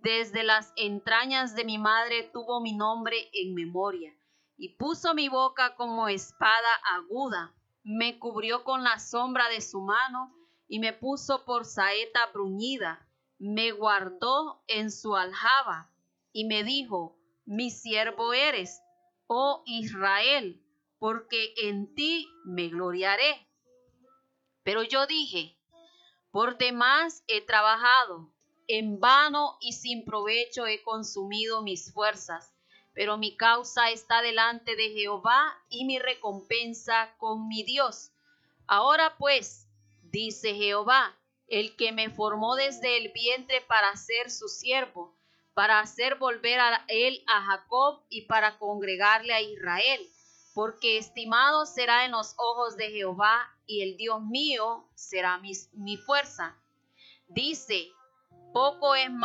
Desde las entrañas de mi madre tuvo mi nombre en memoria, y puso mi boca como espada aguda. Me cubrió con la sombra de su mano, y me puso por saeta bruñida. Me guardó en su aljaba, y me dijo: mi siervo eres, oh Israel, porque en ti me gloriaré. Pero yo dije: por demás he trabajado, en vano y sin provecho he consumido mis fuerzas, pero mi causa está delante de Jehová y mi recompensa con mi Dios. Ahora pues, dice Jehová, el que me formó desde el vientre para ser su siervo, para hacer volver a él a Jacob y para congregarle a Israel, porque estimado será en los ojos de Jehová y el Dios mío será mi fuerza. Dice, poco es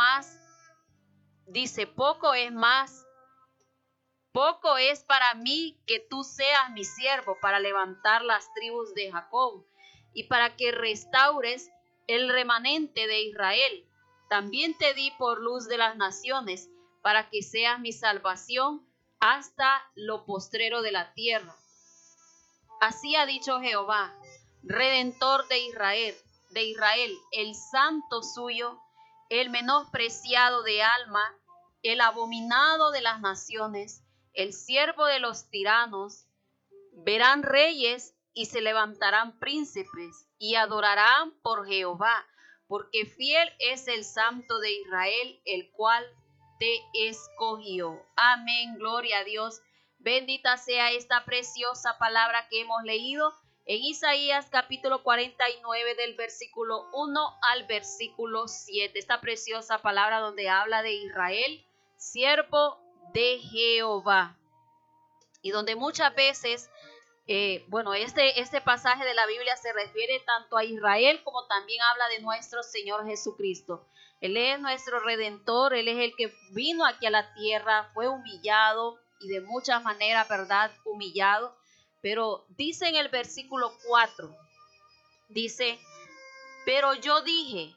para mí que tú seas mi siervo para levantar las tribus de Jacob y para que restaures el remanente de Israel. También te di por luz de las naciones para que seas mi salvación hasta lo postrero de la tierra. Así ha dicho Jehová, Redentor de Israel, el santo suyo, el menospreciado de alma, el abominado de las naciones, el siervo de los tiranos. Verán reyes y se levantarán príncipes y adorarán por Jehová, porque fiel es el santo de Israel, el cual te escogió. Amén, gloria a Dios. Bendita sea esta preciosa palabra que hemos leído en Isaías capítulo 49 del versículo 1 al versículo 7. Esta preciosa palabra donde habla de Israel, siervo de Jehová. Y donde muchas veces, este pasaje de la Biblia se refiere tanto a Israel como también habla de nuestro Señor Jesucristo. Él es nuestro Redentor, Él es el que vino aquí a la tierra, fue humillado y de muchas maneras, ¿verdad? Humillado. Pero dice en el versículo 4, dice, pero yo dije,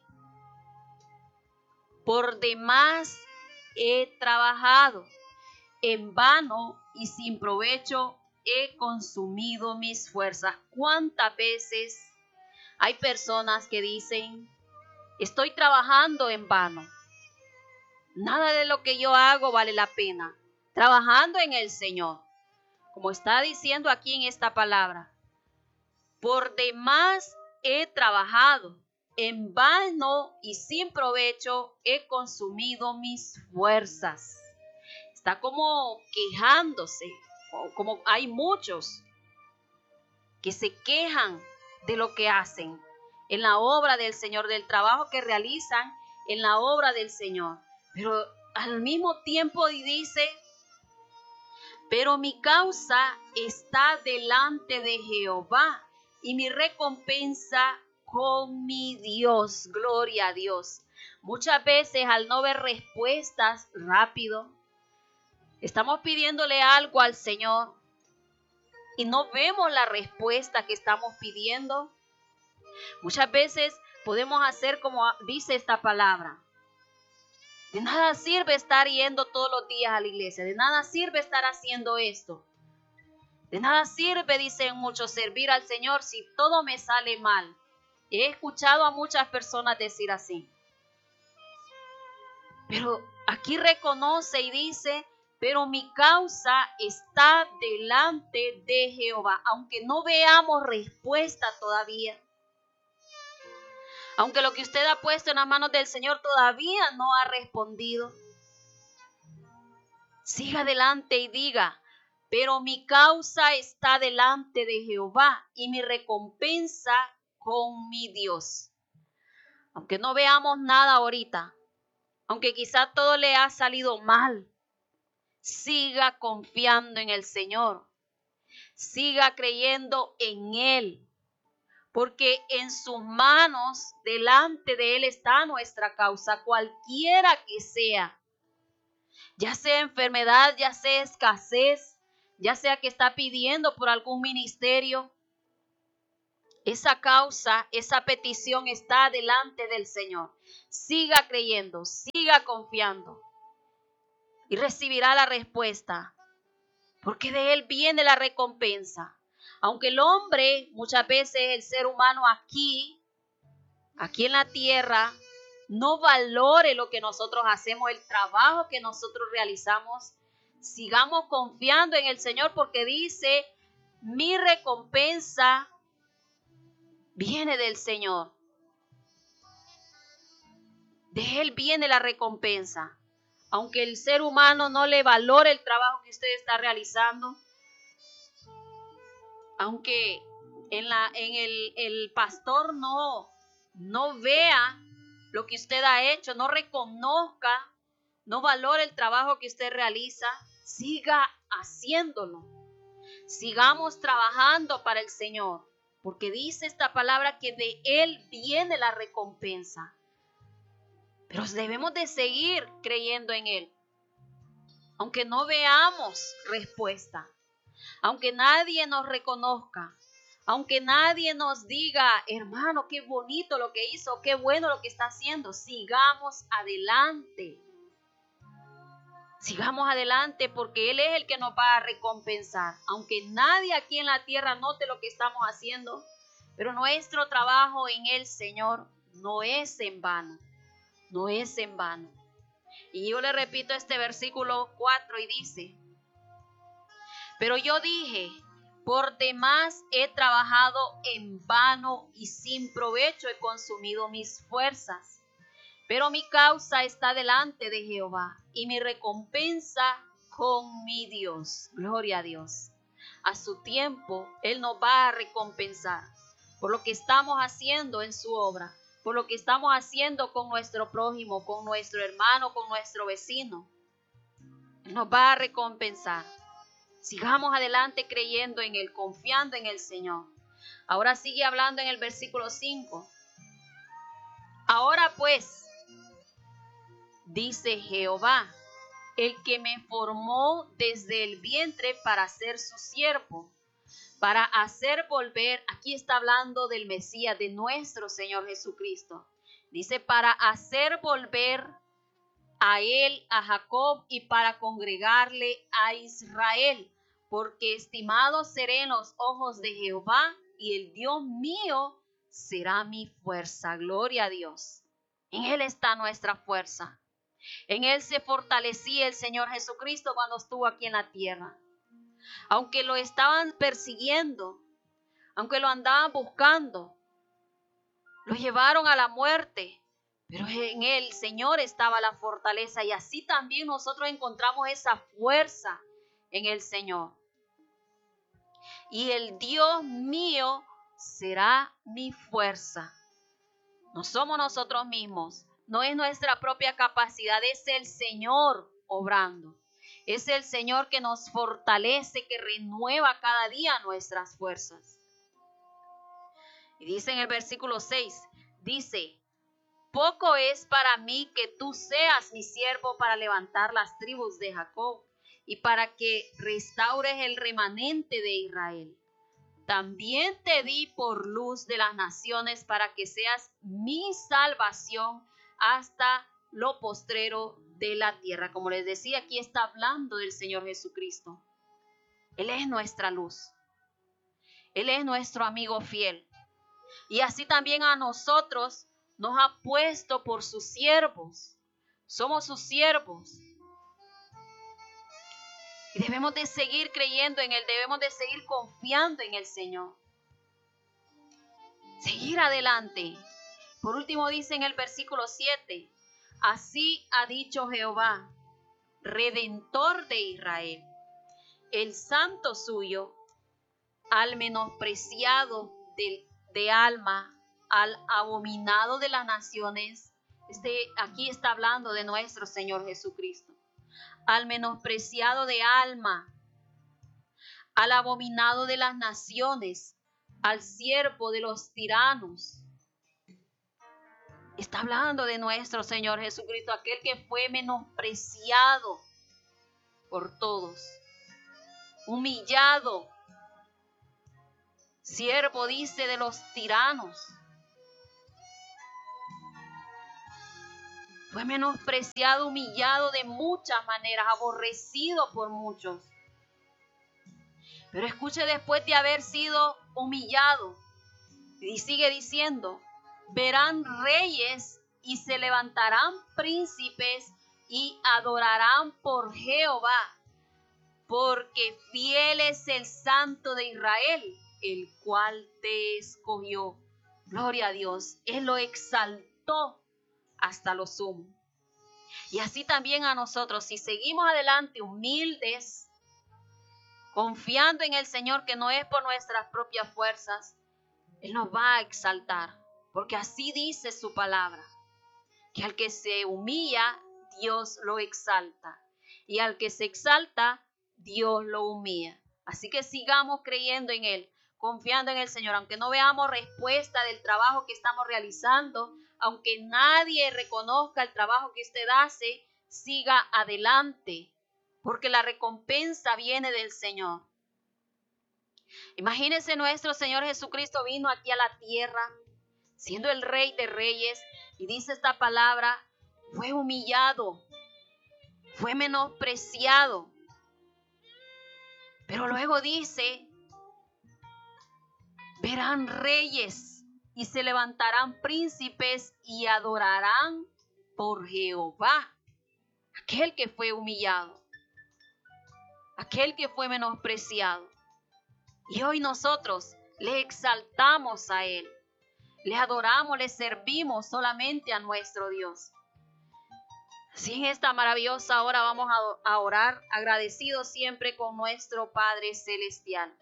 por demás he trabajado, en vano y sin provecho he consumido mis fuerzas. ¿Cuántas veces hay personas que dicen, estoy trabajando en vano? Nada de lo que yo hago vale la pena. Trabajando en el Señor. Como está diciendo aquí en esta palabra, por demás he trabajado, en vano y sin provecho he consumido mis fuerzas. Está como quejándose, como hay muchos que se quejan de lo que hacen en la obra del Señor, del trabajo que realizan en la obra del Señor. Pero al mismo tiempo dice, pero mi causa está delante de Jehová y mi recompensa con mi Dios. Gloria a Dios. Muchas veces al no ver respuestas rápido, estamos pidiéndole algo al Señor y no vemos la respuesta que estamos pidiendo. Muchas veces podemos hacer como dice esta palabra. De nada sirve estar yendo todos los días a la iglesia. De nada sirve estar haciendo esto. De nada sirve, dicen muchos, servir al Señor si todo me sale mal. He escuchado a muchas personas decir así. Pero aquí reconoce y dice, pero mi causa está delante de Jehová. Aunque no veamos respuesta todavía. Aunque lo que usted ha puesto en las manos del Señor todavía no ha respondido. Siga adelante y diga, pero mi causa está delante de Jehová y mi recompensa con mi Dios. Aunque no veamos nada ahorita, aunque quizá todo le ha salido mal, siga confiando en el Señor. Siga creyendo en Él. Porque en sus manos, delante de Él está nuestra causa, cualquiera que sea. Ya sea enfermedad, ya sea escasez, ya sea que está pidiendo por algún ministerio. Esa causa, esa petición está delante del Señor. Siga creyendo, siga confiando y recibirá la respuesta, porque de Él viene la recompensa. Aunque el hombre, muchas veces el ser humano aquí en la tierra, no valore lo que nosotros hacemos, el trabajo que nosotros realizamos, sigamos confiando en el Señor, porque dice, mi recompensa viene del Señor. De Él viene la recompensa. Aunque el ser humano no le valore el trabajo que usted está realizando, aunque el pastor no vea lo que usted ha hecho, no reconozca, no valore el trabajo que usted realiza, siga haciéndolo. Sigamos trabajando para el Señor, porque dice esta palabra que de Él viene la recompensa. Pero debemos de seguir creyendo en Él, aunque no veamos respuesta, aunque nadie nos reconozca, aunque nadie nos diga, hermano, qué bonito lo que hizo, qué bueno lo que está haciendo. Sigamos adelante. Sigamos adelante, porque Él es el que nos va a recompensar. Aunque nadie aquí en la tierra note lo que estamos haciendo, pero nuestro trabajo en el Señor no es en vano. No es en vano. Y yo le repito este versículo 4 y dice, pero yo dije, por demás he trabajado en vano y sin provecho he consumido mis fuerzas. Pero mi causa está delante de Jehová y mi recompensa con mi Dios. Gloria a Dios. A su tiempo Él nos va a recompensar por lo que estamos haciendo en su obra, por lo que estamos haciendo con nuestro prójimo, con nuestro hermano, con nuestro vecino. Él nos va a recompensar. Sigamos adelante creyendo en Él, confiando en el Señor. Ahora sigue hablando en el versículo 5. Ahora pues, dice Jehová, el que me formó desde el vientre para ser su siervo, para hacer volver, aquí está hablando del Mesías, de nuestro Señor Jesucristo. Dice, para hacer volver a él, a Jacob, y para congregarle a Israel, porque estimado seré en los ojos de Jehová, y el Dios mío será mi fuerza. Gloria a Dios. En Él está nuestra fuerza. En Él se fortalecía el Señor Jesucristo cuando estuvo aquí en la tierra. Aunque lo estaban persiguiendo, aunque lo andaban buscando, lo llevaron a la muerte, pero en el Señor estaba la fortaleza, y así también nosotros encontramos esa fuerza en el Señor. Y el Dios mío será mi fuerza. No somos nosotros mismos, no es nuestra propia capacidad, es el Señor obrando. Es el Señor que nos fortalece, que renueva cada día nuestras fuerzas. Y dice en el versículo 6, dice, poco es para mí que tú seas mi siervo para levantar las tribus de Jacob y para que restaures el remanente de Israel. También te di por luz de las naciones para que seas mi salvación hasta lo postrero de la tierra. Como les decía, aquí está hablando del Señor Jesucristo. Él es nuestra luz. Él es nuestro amigo fiel. Y así también a nosotros nos ha puesto por sus siervos. Somos sus siervos. Y debemos de seguir creyendo en Él. Debemos de seguir confiando en el Señor. Seguir adelante. Por último dice en el versículo 7. Así ha dicho Jehová, Redentor de Israel, el santo suyo, al menospreciado de alma, al abominado de las naciones. Aquí está hablando de nuestro Señor Jesucristo. Al menospreciado de alma, al abominado de las naciones, al siervo de los tiranos. Está hablando de nuestro Señor Jesucristo, aquel que fue menospreciado por todos, humillado, siervo, dice, de los tiranos. Fue menospreciado, humillado de muchas maneras, aborrecido por muchos. Pero escuche, después de haber sido humillado, y sigue diciendo, verán reyes y se levantarán príncipes y adorarán por Jehová, porque fiel es el Santo de Israel, el cual te escogió. Gloria a Dios, Él lo exaltó hasta lo sumo. Y así también a nosotros, si seguimos adelante humildes, confiando en el Señor, que no es por nuestras propias fuerzas, Él nos va a exaltar, porque así dice su palabra, que al que se humilla, Dios lo exalta, y al que se exalta, Dios lo humilla. Así que sigamos creyendo en Él, confiando en el Señor, aunque no veamos respuesta del trabajo que estamos realizando, aunque nadie reconozca el trabajo que usted hace, siga adelante, porque la recompensa viene del Señor. Imagínense, nuestro Señor Jesucristo vino aquí a la tierra, siendo el Rey de Reyes, y dice esta palabra, fue humillado, fue menospreciado. Pero luego dice, verán reyes y se levantarán príncipes y adorarán por Jehová. Aquel que fue humillado, aquel que fue menospreciado. Y hoy nosotros le exaltamos a Él, le adoramos, le servimos solamente a nuestro Dios. Así en esta maravillosa hora vamos a orar agradecidos siempre con nuestro Padre Celestial.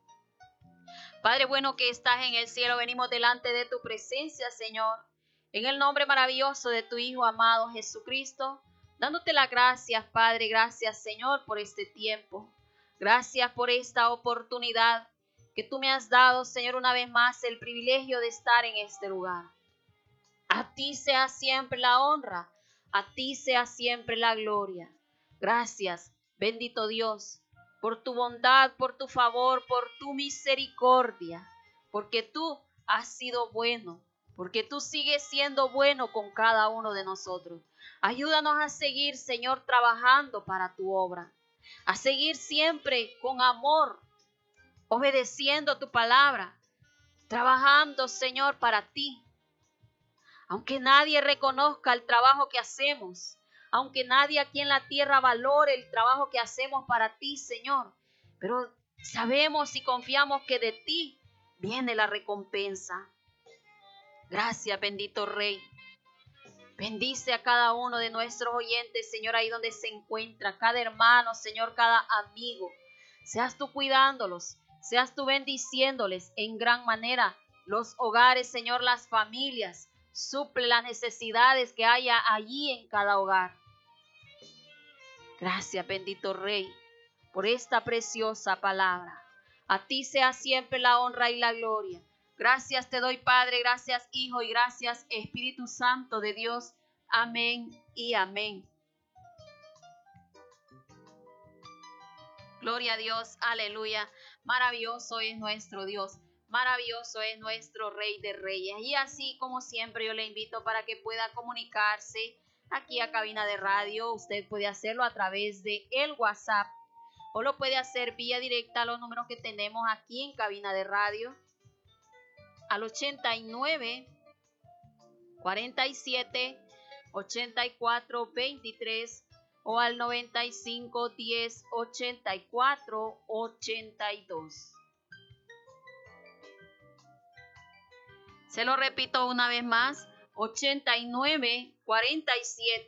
Padre bueno que estás en el cielo, venimos delante de tu presencia, Señor, en el nombre maravilloso de tu Hijo amado Jesucristo, dándote las gracias, Padre. Gracias, Señor, por este tiempo. Gracias por esta oportunidad que tú me has dado, Señor, una vez más, el privilegio de estar en este lugar. A ti sea siempre la honra, a ti sea siempre la gloria. Gracias, bendito Dios, por tu bondad, por tu favor, por tu misericordia, porque tú has sido bueno, porque tú sigues siendo bueno con cada uno de nosotros. Ayúdanos a seguir, Señor, trabajando para tu obra, a seguir siempre con amor, obedeciendo tu palabra, trabajando, Señor, para ti. Aunque nadie reconozca el trabajo que hacemos, aunque nadie aquí en la tierra valore el trabajo que hacemos para ti, Señor, pero sabemos y confiamos que de ti viene la recompensa. Gracias, bendito Rey. Bendice a cada uno de nuestros oyentes, Señor, ahí donde se encuentra, cada hermano, Señor, cada amigo. Seas tú cuidándolos, seas tú bendiciéndoles en gran manera los hogares, Señor, las familias. Suple las necesidades que haya allí en cada hogar. Gracias, bendito Rey, por esta preciosa palabra. A ti sea siempre la honra y la gloria. Gracias te doy, Padre, gracias, Hijo, y gracias, Espíritu Santo de Dios. Amén y amén. Gloria a Dios, aleluya. Maravilloso es nuestro Dios. Maravilloso es nuestro Rey de Reyes. Y así como siempre yo le invito para que pueda comunicarse aquí a Cabina de Radio. Usted puede hacerlo a través de el WhatsApp o lo puede hacer vía directa a los números que tenemos aquí en Cabina de Radio. Al 89 47 84 23 o al 95 10 84 82. Se lo repito una vez más, 89 47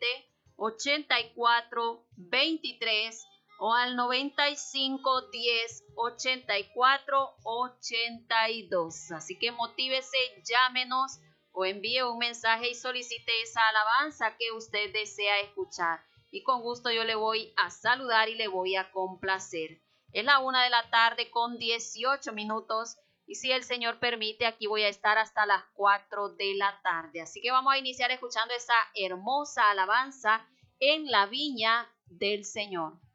84 23 o al 95 10 84 82. Así que motívese, llámenos o envíe un mensaje y solicite esa alabanza que usted desea escuchar. Y con gusto yo le voy a saludar y le voy a complacer. Es la 1 de la tarde con 18 minutos. Y si el Señor permite, aquí voy a estar hasta las 4 de la tarde. Así que vamos a iniciar escuchando esa hermosa alabanza en la viña del Señor.